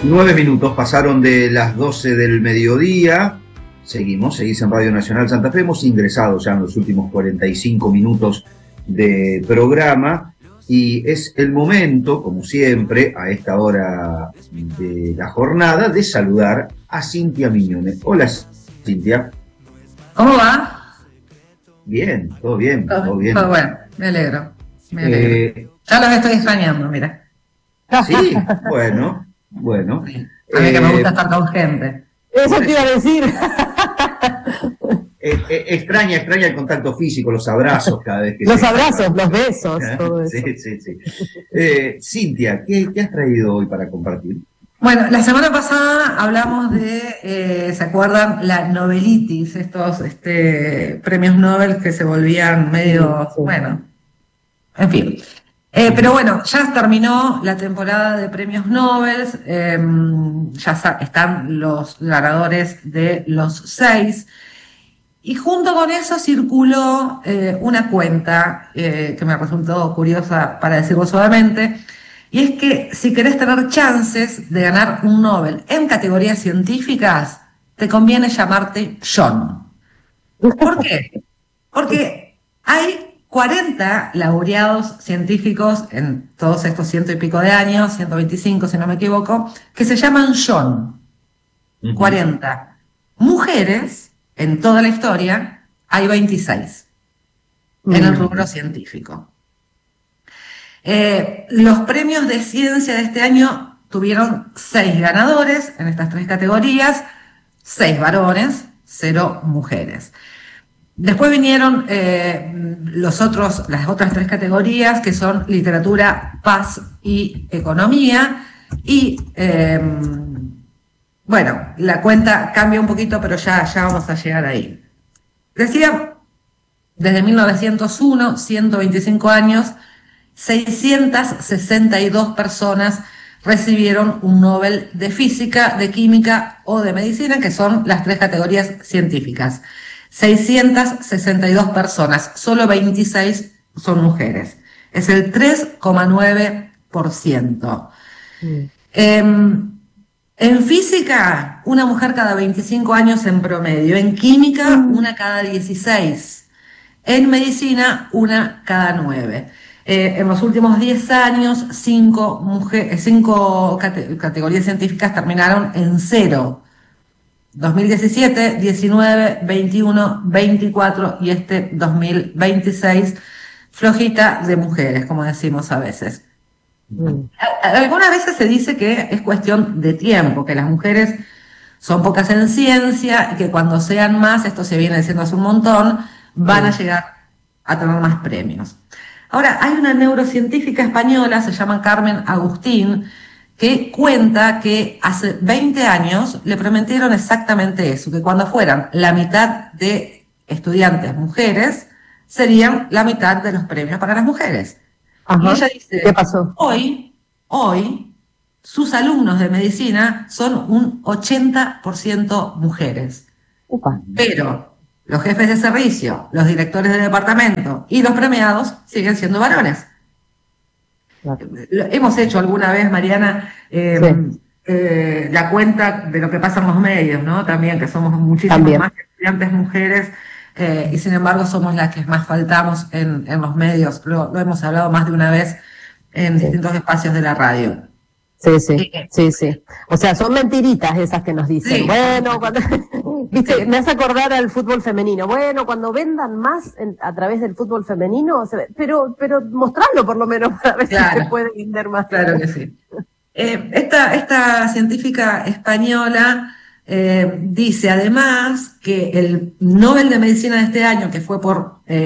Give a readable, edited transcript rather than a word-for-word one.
9 minutos pasaron de las 12 del mediodía. Seguís en Radio Nacional Santa Fe. Hemos ingresado ya en los últimos 45 minutos de programa y es el momento, como siempre, a esta hora de la jornada, de saludar a Cintia Mignone. Hola, Cintia. ¿Cómo va? Bien, todo bien, todo bien. Todo bueno, me alegro. Ya los estoy extrañando, mira. Sí, bueno. A mí que me gusta estar con gente. Eso te iba a decir. Extraña el contacto físico, los abrazos cada vez que los abrazos, los besos, todo eso. Sí. Cintia, ¿qué has traído hoy para compartir? Bueno, la semana pasada hablamos de, ¿se acuerdan? La novelitis, estos premios Nobel que se volvían medio, sí. Bueno, en fin. Pero bueno, ya terminó la temporada de premios Nobel, ya están los ganadores de los 6, y junto con eso circuló una cuenta que me resultó curiosa, para decirlo suavemente, y es que si querés tener chances de ganar un Nobel en categorías científicas, te conviene llamarte John. ¿Por qué? Porque hay 40 laureados científicos en todos estos 100 y pico de años, 125 si no me equivoco, que se llaman John. 40. Mujeres, en toda la historia, hay 26 en el rubro científico. Los premios de ciencia de este año tuvieron 6 ganadores en estas 3 categorías, 6 varones, 0 mujeres. Después vinieron las otras 3 categorías, que son literatura, paz y economía. Y bueno, la cuenta cambia un poquito, pero ya vamos a llegar ahí. Decía, desde 1901, 125 años, 662 personas recibieron un Nobel de Física, de Química o de Medicina, que son las 3 categorías científicas. 662 personas, solo 26 son mujeres. Es el 3,9%. En física, una mujer cada 25 años en promedio. En química, una cada 16. En medicina, una cada 9. En los últimos 10 años, 5 categorías científicas terminaron en 0. 2017, 19, 21, 24 y 2026, flojita de mujeres, como decimos a veces. Algunas veces se dice que es cuestión de tiempo, que las mujeres son pocas en ciencia y que cuando sean más, esto se viene diciendo hace un montón, van a llegar a tener más premios. Ahora, hay una neurocientífica española, se llama Carmen Agustín, que cuenta que hace 20 años le prometieron exactamente eso, que cuando fueran la mitad de estudiantes mujeres, serían la mitad de los premios para las mujeres. Ajá. Y ella dice, ¿qué pasó? Hoy, sus alumnos de medicina son un 80% mujeres. Upa. Pero los jefes de servicio, los directores de departamento y los premiados siguen siendo varones. Claro. Hemos hecho alguna vez, Mariana, la cuenta de lo que pasa en los medios, ¿no? También, que somos muchísimas más estudiantes mujeres, y sin embargo somos las que más faltamos en los medios. Lo hemos hablado más de una vez en distintos espacios de la radio. Sí. O sea, son mentiritas esas que nos dicen. Sí. Bueno, ¿viste? Me hace acordar al fútbol femenino. Bueno, cuando vendan más a través del fútbol femenino, pero mostrarlo por lo menos para ver si se puede vender más. Claro que sí. Esta científica española dice además que el Nobel de Medicina de este año, que fue por